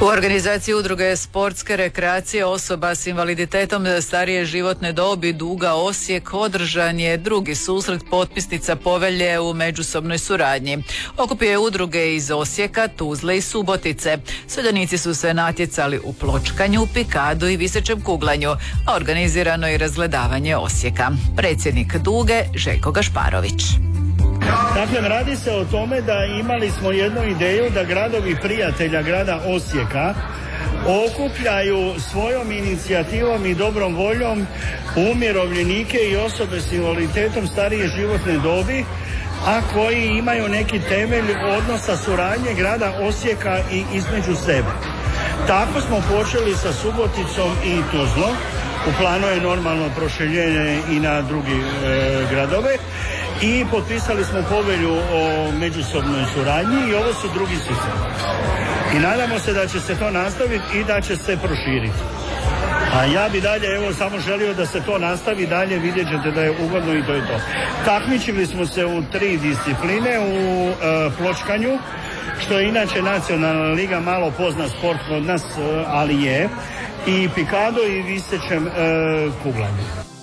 U organizaciji udruge sportske rekreacije osoba s invaliditetom starije životne dobi Duga Osijek održan je drugi susret potpisnica povelje u međusobnoj suradnji. Okupio je udruge iz Osijeka, Tuzle i Subotice. Sudionici su se natjecali u pločkanju, pikadu i visećem kuglanju, a organizirano je razgledavanje Osijeka. Predsjednik Duge Željko Gašparović. Dakle, radi se o tome da imali smo jednu ideju da gradovi prijatelja grada Osijeka okupljaju svojom inicijativom i dobrom voljom umirovljenike i osobe s invaliditetom starije životne dobi, a koji imaju neki temelj odnosa suradnje grada Osijeka i između sebe. Tako smo počeli sa Suboticom i Tuzlom. U planu je normalno proširenje i na drugi gradove. I potpisali smo povelju o međusobnoj suradnji i ovo su drugi susret. I nadamo se da će se to nastaviti i da će se proširiti. A ja bi dalje, evo, samo želio da se to nastavi dalje, vidjet ćete da je ugodno i to je to. Takmičili smo se u 3 discipline, u pločkanju, što je inače nacionalna liga, malo poznat sport kod nas, ali je, i pikado i visećem kuglanju.